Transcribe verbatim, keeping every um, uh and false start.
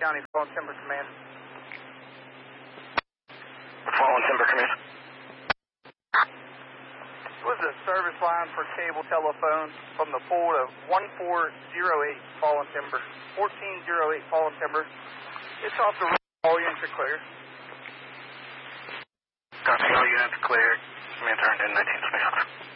County, Fallen Timber Command. Fallen Timber Command. This was a service line for cable telephone from the pole to one four zero eight Fallen Timber. fourteen oh eight Fallen Timber. It's off the road. All units are clear. Copy, all units clear. Command turned in nineteen twenty-five.